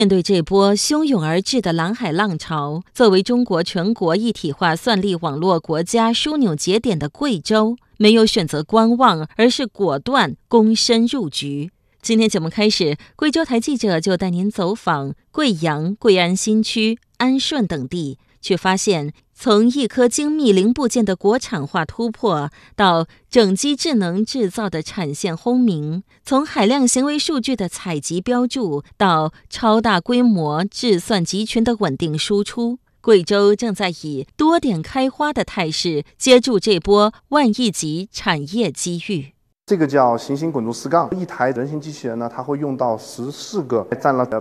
面对这波汹涌而至的蓝海浪潮，作为中国全国一体化算力网络国家枢纽节点的贵州，没有选择观望，而是果断躬身入局。今天节目开始，贵州台记者就带您走访贵阳、贵安新区、安顺等地，却发现从一颗精密零部件的国产化突破，到整机智能制造的产线轰鸣，从海量行为数据的采集标注，到超大规模计算集群的稳定输出，贵州正在以多点开花的态势接住这波万亿级产业机遇。 这个叫行星滚珠4杠，一台人形机器人呢，它会用到14个，占了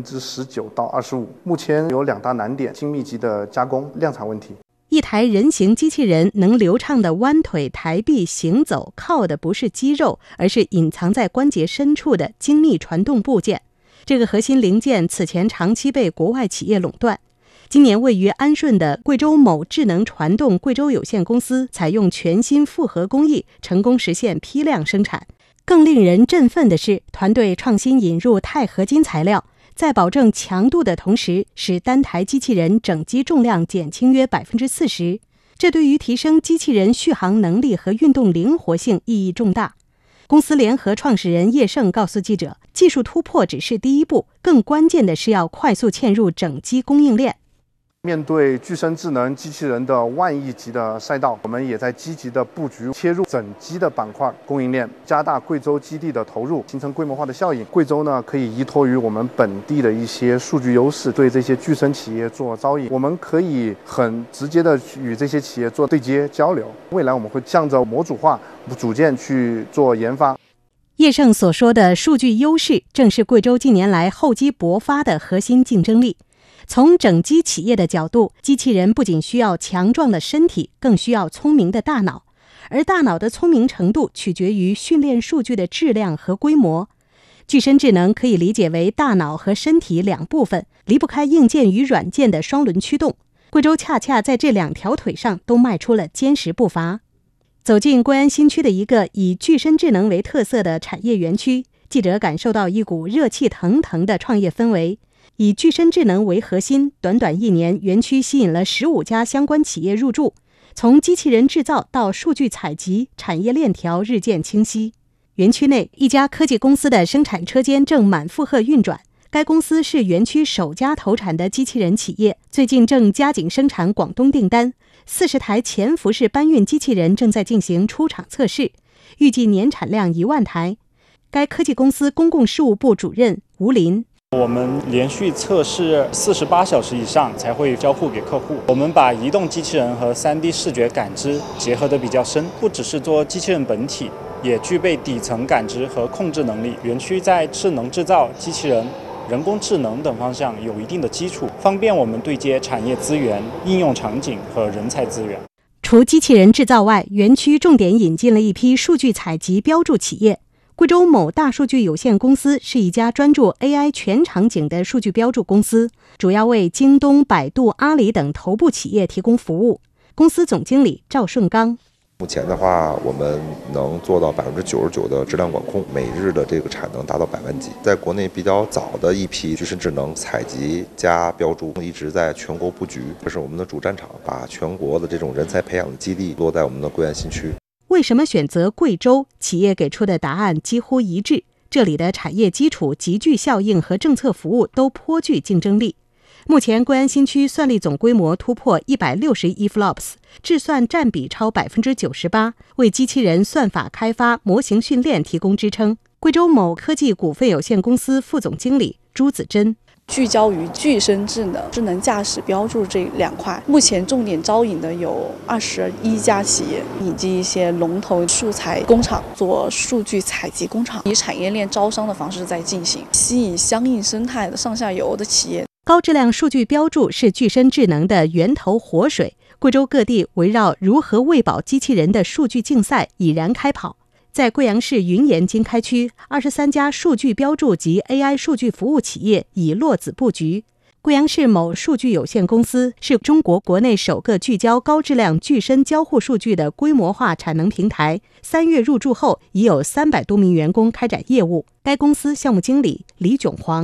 19%到25%。目前有2大难点：精密级的加工、量产问题。 一台人形机器人能流畅地弯腿、抬臂、行走，靠的不是肌肉，而是隐藏在关节深处的精密传动部件。这个核心零件此前长期被国外企业垄断。今年位于安顺的贵州某智能传动贵州有限公司采用全新复合工艺，成功实现批量生产。更令人振奋的是，团队创新引入钛合金材料，在保证强度的同时，使单台机器人整机重量减轻约40%。这对于提升机器人续航能力和运动灵活性意义重大。公司联合创始人叶盛告诉记者，技术突破只是第一步，更关键的是要快速嵌入整机供应链。 面对具身智能机器人的万亿级的赛道，我们也在积极的布局切入整机的板块供应链，加大贵州基地的投入，形成规模化的效应。贵州呢，可以依托于我们本地的一些数据优势，对这些具身企业做招引。我们可以很直接的与这些企业做对接交流。未来我们会向着模组化组件去做研发。 叶盛所说的数据优势，正是贵州近年来厚积薄发的核心竞争力。从整机企业的角度，机器人不仅需要强壮的身体，更需要聪明的大脑，而大脑的聪明程度取决于训练数据的质量和规模。具身智能可以理解为大脑和身体2部分，离不开硬件与软件的双轮驱动。贵州恰恰在这2条腿上都迈出了坚实步伐。走进贵安新区的一个以具身智能为特色的产业园区，记者感受到一股热气腾腾的创业氛围。以具身智能为核心，短短1年，园区吸引了15家相关企业入驻。从机器人制造到数据采集，产业链条日渐清晰。园区内，一家科技公司的生产车间正满负荷运转。该公司是园区首家投产的机器人企业，最近正加紧生产广东订单。40台潜伏式搬运机器人正在进行出厂测试，预计年产量1万台。该科技公司公共事务部主任吴林。 我们连续测试48小时以上才会交付给客户。我们把移动机器人和3D 视觉感知结合得比较深，不只是做机器人本体，也具备底层感知和控制能力。园区在智能制造、机器人、人工智能等方向有一定的基础，方便我们对接产业资源、应用场景和人才资源。 除机器人制造外，园区重点引进了一批数据采集标注企业。贵州某大数据有限公司是一家专注 AI 全场景的数据标注公司，主要为京东、百度、阿里等头部企业提供服务。公司总经理赵顺刚。 目前的话，我们能做到99%的质量管控，每日的这个产能达到100万级。在国内比较早的一批具身智能采集加标注，一直在全国布局，这是我们的主战场，把全国的这种人才培养的基地落在我们的贵安新区。 为什么选择贵州？企业给出的答案几乎一致，这里的产业基础、集聚效应和政策服务都颇具竞争力。目前贵安新区算力总规模突破160亿 flops， 智算占比超98%，为机器人算法开发、模型训练提供支撑。贵州某科技股份有限公司副总经理朱子珍。 聚焦于具身智能、智能驾驶标注这2块，目前重点招引的有21家企业，以及一些龙头素材工厂做数据采集工厂，以产业链招商的方式在进行，吸引相应生态的上下游的企业。 高质量数据标注是具身智能的源头活水，贵州各地围绕如何喂饱机器人的数据竞赛已然开跑。在贵阳市云岩经开区，23家数据标注及 AI 数据服务企业已落子布局。贵阳市某数据有限公司是中国国内首个聚焦高质量具身交互数据的规模化产能平台，3月入驻后已有300多名员工开展业务。该公司项目经理李炯煌。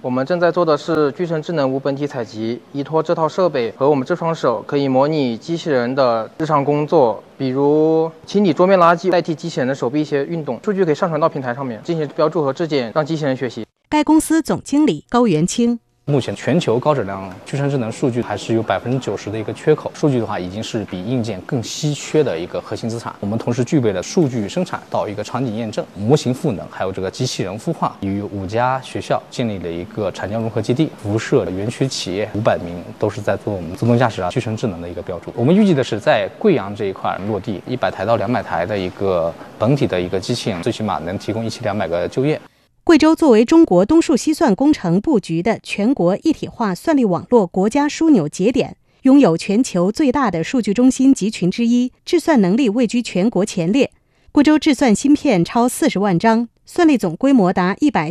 我们正在做的是具身智能无本体采集，依托这套设备和我们这双手，可以模拟机器人的日常工作，比如清理桌面垃圾，代替机器人的手臂一些运动。数据可以上传到平台上面进行标注和质检，让机器人学习。 该公司总经理高元清。 目前全球高质量具身智能数据还是有90%的一个缺口，数据的话已经是比硬件更稀缺的一个核心资产。我们同时具备了数据生产到一个场景验证、模型赋能，还有这个机器人孵化，与5家学校建立了一个产教融合基地，辐射园区企业500名都是在做我们自动驾驶具身智能的一个标注。我们预计的是在贵阳这一块落地100台到200台的一个本体的一个机器人，最起码能提供1200个就业。 贵州作为中国东数西算工程布局的全国一体化算力网络国家枢纽节点，拥有全球最大的数据中心集群之一，制算能力位居全国前列。贵州制算芯片超40万张，算力总规模达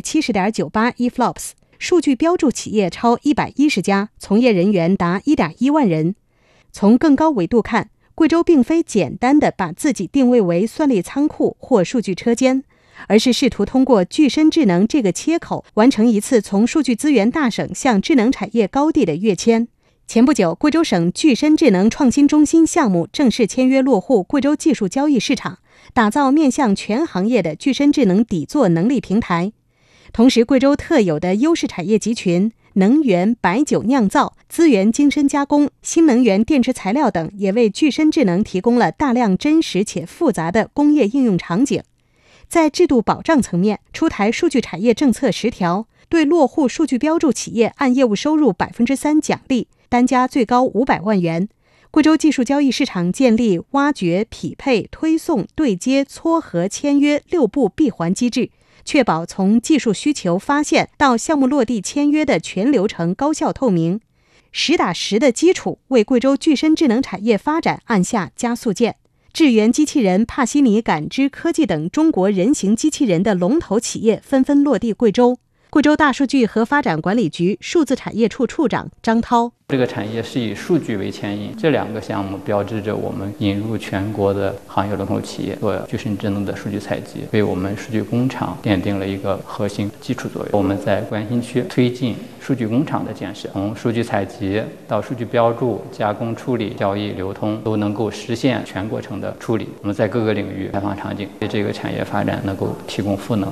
170.98 EFLOPS， 数据标注企业超110家，从业人员达1.1万人。从更高维度看，贵州并非简单地把自己定位为算力仓库或数据车间，而是试图通过具身智能这个切口，完成一次从数据资源大省向智能产业高地的跃迁。前不久，贵州省具身智能创新中心项目正式签约落户贵州技术交易市场，打造面向全行业的具身智能底座能力平台。同时，贵州特有的优势产业集群能源、白酒酿造、资源精深加工、新能源电池材料等，也为具身智能提供了大量真实且复杂的工业应用场景。在制度保障层面，出台数据产业政策10条，对落户数据标注企业按业务收入3%奖励，单家最高500万元。贵州技术交易市场建立挖掘、匹配、推送、对接、撮合、签约6步闭环机制，确保从技术需求发现到项目落地签约的全流程高效透明。实打实的基础为贵州具身智能产业发展按下加速键。智源机器人、帕西尼感知科技等中国人形机器人的龙头企业纷纷落地贵州。贵州大数据和发展管理局数字产业处处长张涛： 这个产业是以数据为牵引，这2个项目标志着我们引入全国的行业龙头企业做具身智能的数据采集，为我们数据工厂奠定了一个核心基础作用。我们在关心区推进数据工厂的建设，从数据采集到数据标注、加工处理、交易流通，都能够实现全过程的处理。我们在各个领域开放场景，为这个产业发展能够提供赋能。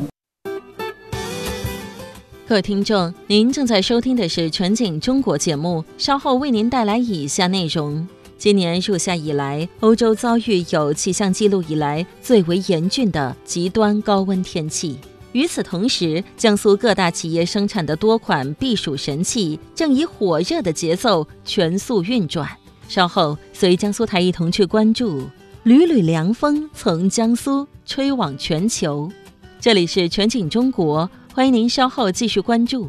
各位听众，您正在收听的是全景中国节目，稍后为您带来以下内容。今年入夏以来，欧洲遭遇有气象记录以来最为严峻的极端高温天气。与此同时，江苏各大企业生产的多款避暑神器正以火热的节奏全速运转。稍后随江苏台一同去关注缕缕凉风从江苏吹往全球。这里是全景中国，欢迎您稍后继续关注。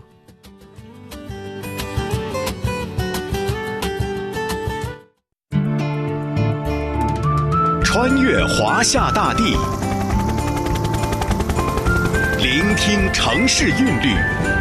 穿越华夏大地，聆听城市韵律，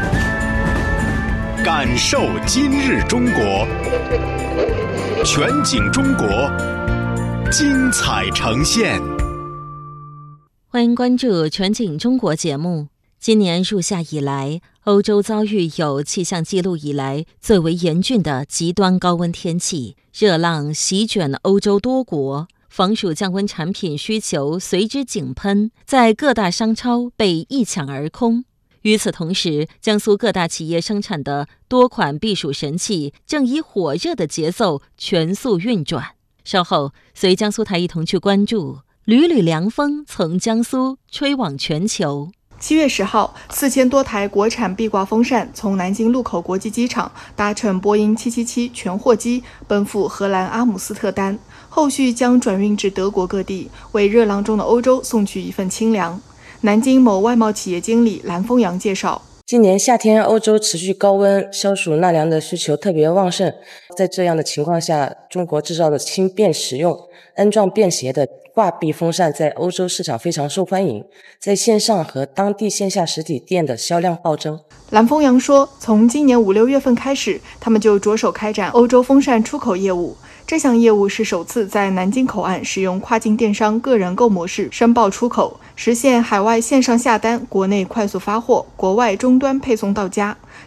感受今日中国。全景中国，精彩呈现。 欢迎关注全景中国节目。今年入夏以来，欧洲遭遇有气象记录以来最为严峻的极端高温天气，热浪席卷欧洲多国，防暑降温产品需求随之井喷，在各大商超被一抢而空。与此同时，江苏各大企业生产的多款避暑神器正以火热的节奏全速运转。稍后随江苏台一同去关注缕缕凉风从江苏吹往全球。 7月10号，4000多台国产壁挂风扇从南京禄口国际机场搭乘波音777全货机奔赴荷兰阿姆斯特丹，后续将转运至德国各地，为热浪中的欧洲送去一份清凉。南京某外贸企业经理蓝丰阳介绍， 今年夏天欧洲持续高温，消暑纳凉的需求特别旺盛。在这样的情况下，中国制造的轻便实用、安装便携的挂壁风扇在欧洲市场非常受欢迎，在线上和当地线下实体店的销量暴增。 蓝丰阳说，从今年5、6月份开始，他们就着手开展欧洲风扇出口业务。这项业务是首次在南京口岸使用跨境电商个人购模式申报出口，实现海外线上下单，国内快速发货，国外终端配送到家。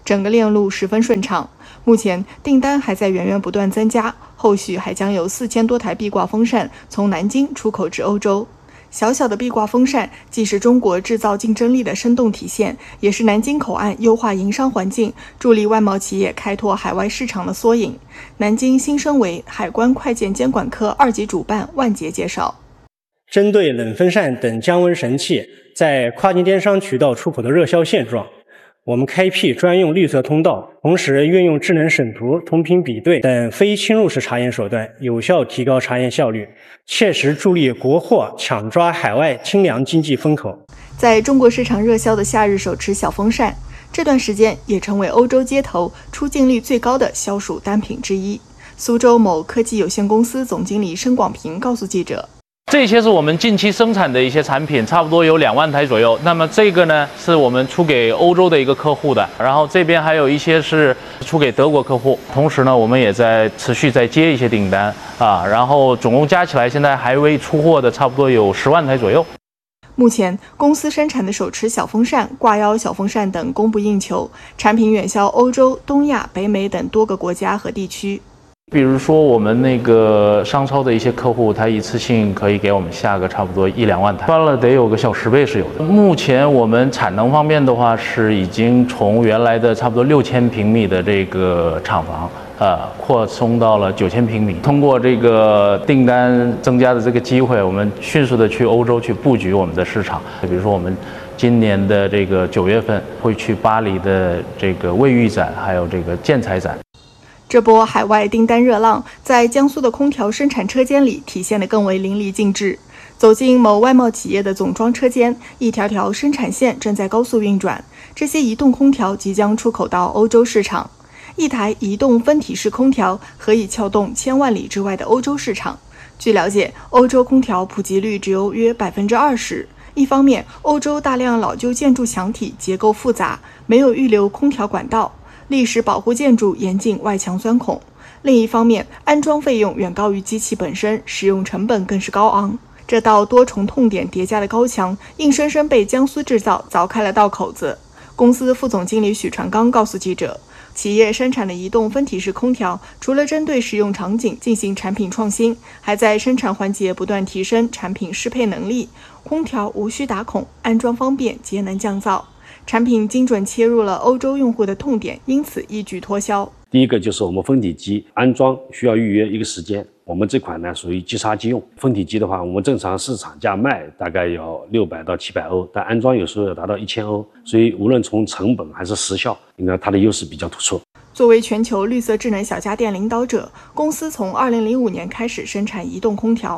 整个链路十分顺畅。目前订单还在源源不断增加，后续还将有4000多台壁挂风扇从南京出口至欧洲。小小的壁挂风扇既是中国制造竞争力的生动体现，也是南京口岸优化营商环境、助力外贸企业开拓海外市场的缩影。南京新生维海关快件监管科2级主办万杰介绍， 针对冷风扇等降温神器在跨境电商渠道出口的热销现状，我们开辟专用绿色通道，同时运用智能审图、同频比对等非侵入式查验手段，有效提高查验效率，切实助力国货抢抓海外清凉经济风口。 在中国市场热销的夏日手持小风扇，这段时间也成为欧洲街头出镜率最高的消暑单品之一。苏州某科技有限公司总经理申广平告诉记者， 这些是我们近期生产的一些产品，差不多有2万台左右。那么这个呢，是我们出给欧洲的一个客户的，然后这边还有一些是出给德国客户。同时呢，我们也在持续在接一些订单啊，然后总共加起来，现在还未出货的差不多有10万台左右。 目前，公司生产的手持小风扇、挂腰小风扇等供不应求，产品远销欧洲、东亚、北美等多个国家和地区。 比如说我们那个商超的一些客户，他一次性可以给我们下个差不多1-2万台，翻了得有个小10倍是有的。目前我们产能方面的话，是已经从原来的差不多6000平米的这个厂房，扩充到了9000平米。通过这个订单增加的这个机会，我们迅速的去欧洲去布局我们的市场。比如说我们今年的这个9月份会去巴黎的这个卫浴展，还有这个建材展。 这波海外订单热浪在江苏的空调生产车间里体现得更为淋漓尽致。走进某外贸企业的总装车间，一条条生产线正在高速运转，这些移动空调即将出口到欧洲市场。一台移动分体式空调可以撬动1000万里之外的欧洲市场。据了解，欧洲空调普及率只有约20%。一方面，欧洲大量老旧建筑墙体结构复杂，没有预留空调管道，历史保护建筑严禁外墙钻孔。另一方面，安装费用远高于机器本身，使用成本更是高昂。这道多重痛点叠加的高墙，硬生生被江苏制造凿开了道口子。公司副总经理许传刚告诉记者，企业生产的移动分体式空调，除了针对使用场景进行产品创新，还在生产环节不断提升产品适配能力。空调无需打孔，安装方便，节能降噪。产品精准切入了欧洲用户的痛点，因此一举脱销。 第一个就是我们分体机安装需要预约一个时间，我们这款呢属于即插即用。分体机的话，我们正常市场价卖大概要600到700欧，但安装有时候要达到1000欧，所以无论从成本还是时效，应该它的优势比较突出。 作为全球绿色智能小家电领导者，公司从2005年开始生产移动空调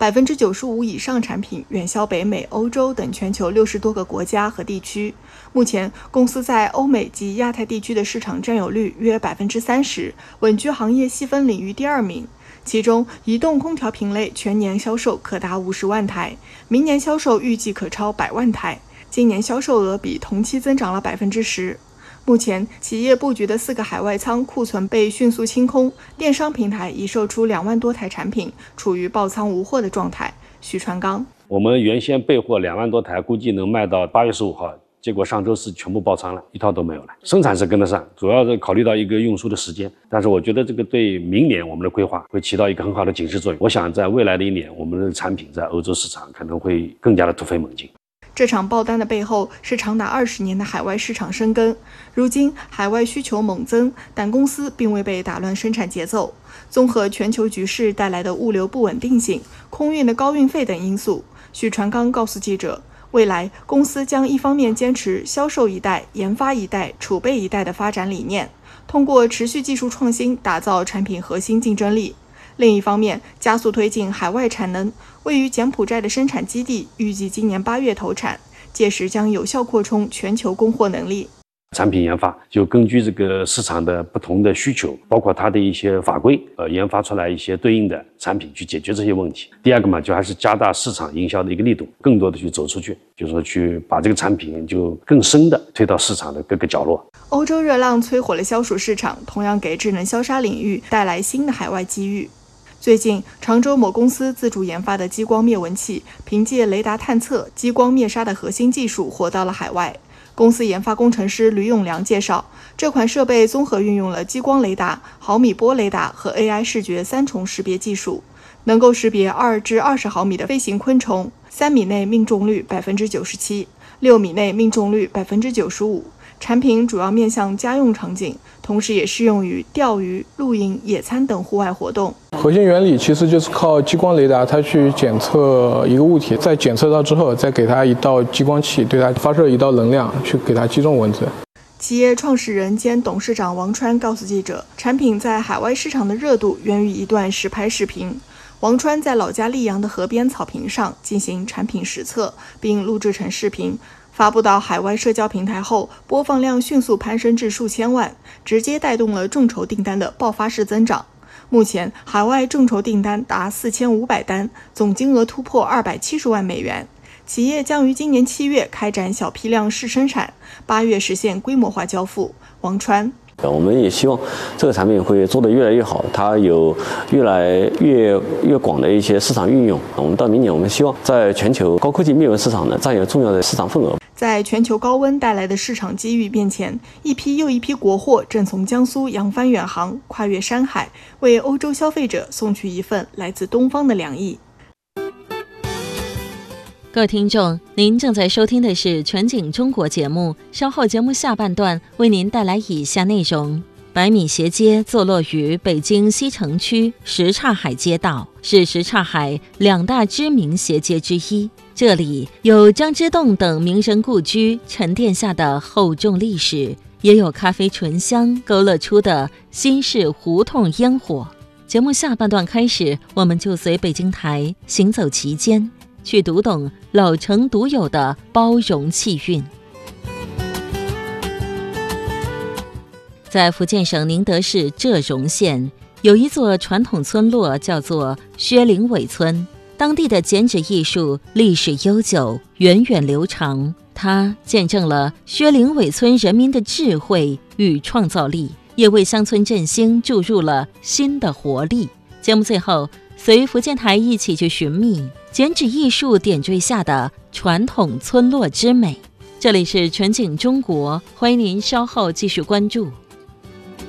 ，95%以上产品远销北美、欧洲等全球60多个国家和地区。目前，公司在欧美及亚太地区的市场占有率约30%，稳居行业细分领域第2名。其中，移动空调品类全年销售可达50万台，明年销售预计可超100万台，今年销售额比同期增长了10%。目前，企业布局的4个海外仓库存被迅速清空，电商平台已售出2万多台产品，处于爆仓无货的状态。许传刚， 我们原先备货2万多台，估计能卖到8月15号，结果上周四全部爆仓了，一套都没有了。生产是跟得上，主要是考虑到一个运输的时间，但是我觉得这个对明年我们的规划会起到一个很好的警示作用。我想在未来的1年，我们的产品在欧洲市场可能会更加的突飞猛进。 这场爆单的背后是长达20年的海外市场深耕。如今海外需求猛增，但公司并未被打乱生产节奏。综合全球局势带来的物流不稳定性、空运的高运费等因素，许传刚告诉记者，未来公司将一方面坚持销售一代、研发一代、储备一代的发展理念，通过持续技术创新打造产品核心竞争力。另一方面，加速推进海外产能，位于柬埔寨的生产基地预计今年8月投产，届时将有效扩充全球供货能力。 产品研发就根据这个市场的不同的需求，包括它的一些法规，研发出来一些对应的产品去解决这些问题。第二个嘛，就还是加大市场营销的一个力度，更多的去走出去，就是说去把这个产品就更深的推到市场的各个角落。 欧洲热浪催火了消暑市场，同样给智能消杀领域带来新的海外机遇。最近，常州某公司自主研发的激光灭蚊器，凭借雷达探测、激光灭杀的核心技术火到了海外。 公司研发工程师吕永良介绍，这款设备综合运用了激光雷达、毫米波雷达和 AI 视觉3重识别技术，能够识别2至20毫米的飞行昆虫，3米内命中率97%，6米内命中率95%。产品主要面向家用场景，同时也适用于钓鱼、露营、野餐等户外活动。 核心原理其实就是靠激光雷达，它去检测一个物体，在检测到之后，再给它一道激光器，对它发射一道能量，去给它击中蚊子。 企业创始人兼董事长王川告诉记者，产品在海外市场的热度源于一段实拍视频。王川在老家溧阳的河边草坪上进行产品实测，并录制成视频，发布到海外社交平台后，播放量迅速攀升至数千万，直接带动了众筹订单的爆发式增长。目前，海外众筹订单达4500单，总金额突破270万美元。企业将于今年7月开展小批量试生产，8月实现规模化交付。王川。 我们也希望这个产品会做得越来越好，它有越来越广的一些市场运用。我们到明年，我们希望在全球高科技灭蚊市场呢占有重要的市场份额。 在全球高温带来的市场机遇面前，一批又一批国货正从江苏扬帆远航，跨越山海，为欧洲消费者送去一份来自东方的良意。 各位听众，您正在收听的是全景中国节目，稍后节目下半段为您带来以下内容。百米斜街坐落于北京西城区什刹海街道，是什刹海2大知名斜街之一。这里有张之洞等名人故居沉淀下的厚重历史，也有咖啡醇香勾勒出的新式胡同烟火。节目下半段开始，我们就随北京台行走其间，去读懂老城独有的包容气韵。在福建省宁德市浙荣县，有一座传统村落叫做薛灵伟村，当地的剪纸艺术历史悠久，源远流长。它见证了薛灵伟村人民的智慧与创造力，也为乡村振兴注入了新的活力。节目最后，随福建台一起去寻觅剪纸艺术点缀下的传统村落之美。这里是全景中国，欢迎您稍后继续关注。